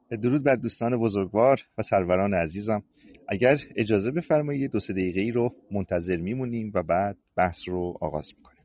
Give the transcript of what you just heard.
درود بر دوستان بزرگوار و سروران عزیزم. اگر اجازه بفرمایید 2-3 دقیقه‌ای رو منتظر میمونیم و بعد بحث رو آغاز میکنیم.